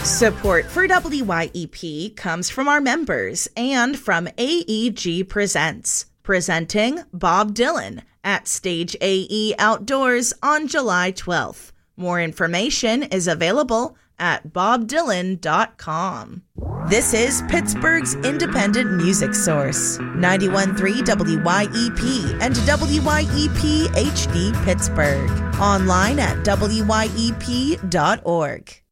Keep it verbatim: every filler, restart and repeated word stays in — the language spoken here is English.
Support for W Y E P comes from our members and from A E G Presents, presenting Bob Dylan at Stage A E Outdoors on July twelfth. More information is available at bob dylan dot com. This is Pittsburgh's independent music source, ninety-one point three W Y E P and W Y E P H D Pittsburgh. Online at W Y E P dot org.